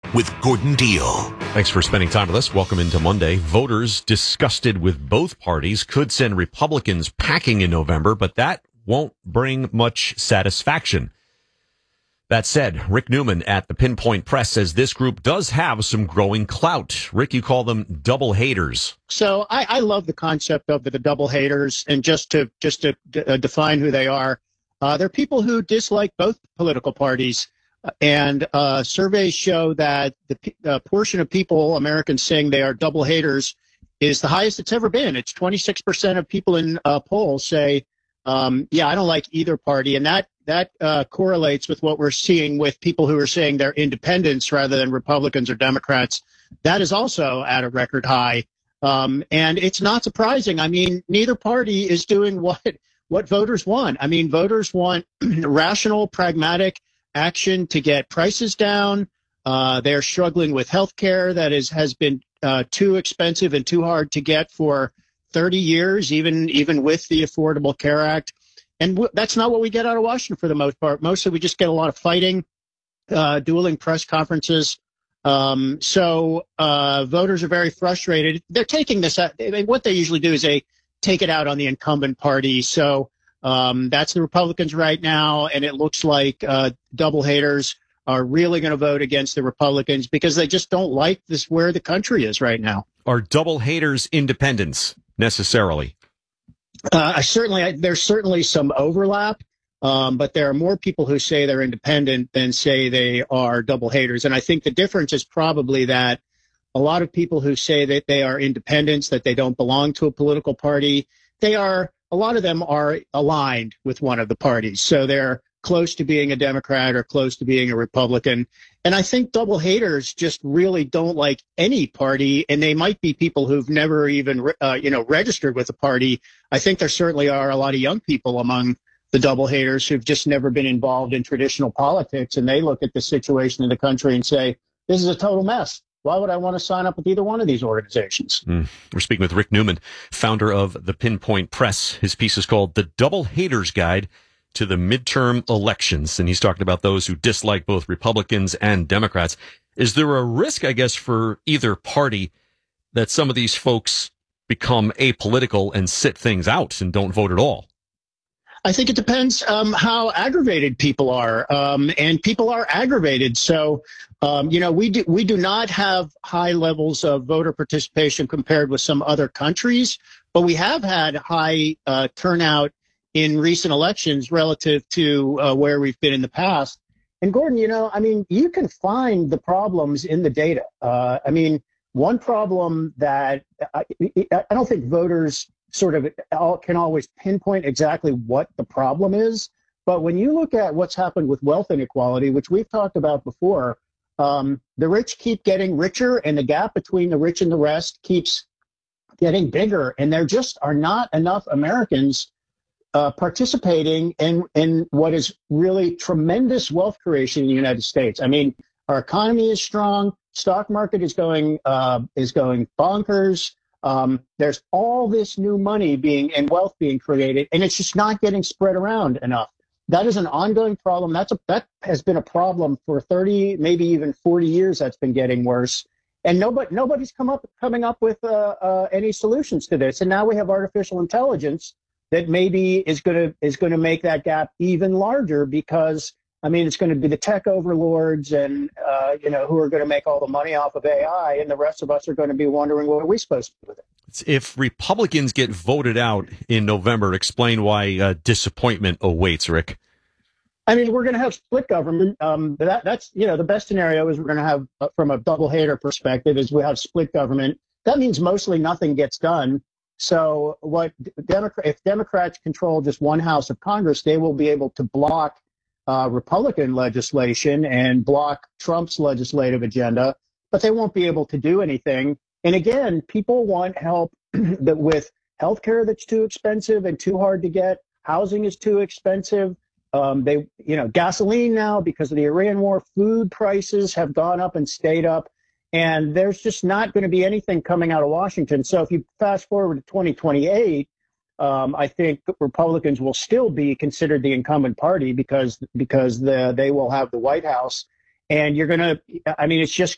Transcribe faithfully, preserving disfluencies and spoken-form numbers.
with Gordon Deal. Thanks for spending time with us. Welcome into Monday. Voters disgusted with both parties could send Republicans packing in November, but that won't bring much satisfaction. That said, Rick Newman at the Pinpoint Press says this group does have some growing clout. Rick, you call them double haters. So I, I love the concept of the, the double haters, and just to just to uh, define who they are, uh, they're people who dislike both political parties. And uh, surveys show that the uh, portion of people, Americans, saying they are double haters is the highest it's ever been. It's twenty-six percent of people in uh, polls say, um, yeah, I don't like either party. And that that uh, correlates with what we're seeing with people who are saying they're independents rather than Republicans or Democrats. That is also at a record high. Um, and it's not surprising. I mean, neither party is doing what what voters want. I mean, voters want rational, pragmatic action to get prices down. Uh, they're struggling with health care that is, has been uh, too expensive and too hard to get for thirty years, even even with the Affordable Care Act. And w- that's not what we get out of Washington for the most part. Mostly we just get a lot of fighting, uh, dueling press conferences. Um, so uh, voters are very frustrated. They're taking this out. I mean, what they usually do is they take it out on the incumbent party. So Um, that's the Republicans right now, and it looks like uh, double haters are really going to vote against the Republicans because they just don't like this where the country is right now. Are double haters independents necessarily? Uh, I certainly, I, there's certainly some overlap, um, but there are more people who say they're independent than say they are double haters. And I think the difference is probably that a lot of people who say that they are independents, that they don't belong to a political party, they are. A lot of them are aligned with one of the parties. So they're close to being a Democrat or close to being a Republican. And I think double haters just really don't like any party. And they might be people who've never even, uh, you know, registered with a party. I think there certainly are a lot of young people among the double haters who've just never been involved in traditional politics. And they look at the situation in the country and say, this is a total mess. Why would I want to sign up with either one of these organizations? Mm. We're speaking with Rick Newman, founder of the Pinpoint Press. His piece is called The Double Haters Guide to the Midterm Elections. And he's talking about those who dislike both Republicans and Democrats. Is there a risk, I guess, for either party that some of these folks become apolitical and sit things out and don't vote at all? I think it depends um, how aggravated people are, um, and people are aggravated. So, um, you know, we do we do not have high levels of voter participation compared with some other countries, but we have had high uh, turnout in recent elections relative to uh, where we've been in the past. And Gordon, you know, I mean, you can find the problems in the data. Uh, I mean, one problem that I, I don't think voters sort of can always pinpoint exactly what the problem is. But when you look at what's happened with wealth inequality, which we've talked about before, um, the rich keep getting richer and the gap between the rich and the rest keeps getting bigger. And there just are not enough Americans uh, participating in, in what is really tremendous wealth creation in the United States. I mean, our economy is strong. Stock market is going uh, is going bonkers. Um, there's all this new money being and wealth being created, and it's just not getting spread around enough. That is an ongoing problem. That's a, that has been a problem for thirty, maybe even forty years. That's been getting worse, and nobody nobody's come up coming up with uh, uh, any solutions to this. And now we have artificial intelligence that maybe is going to is going to make that gap even larger because. I mean, it's going to be the tech overlords and, uh, you know, who are going to make all the money off of A I, and the rest of us are going to be wondering, what are we supposed to do with it? If Republicans get voted out in November, explain why uh, disappointment awaits, Rick. I mean, we're going to have split government. Um, that, that's, you know, the best scenario is we're going to have, uh, from a double hater perspective, is we have split government. That means mostly nothing gets done. So what Democrat, if Democrats control just one house of Congress, they will be able to block Uh, Republican legislation and block Trump's legislative agenda, but they won't be able to do anything. And again, people want help that with health care that's too expensive and too hard to get. Housing is too expensive. Um, they, you know, gasoline now because of the Iran war, food prices have gone up and stayed up. And there's just not going to be anything coming out of Washington. So if you fast forward to twenty twenty-eight, Um, I think Republicans will still be considered the incumbent party because because the, they will have the White House. And you're going to, I mean, it's just